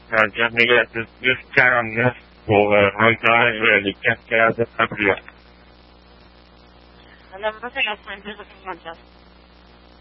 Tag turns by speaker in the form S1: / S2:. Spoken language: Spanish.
S1: Gracias, Miguel. Just cargan gas por Roita y que hace amplio.
S2: Hablamos de las fuentes de 50.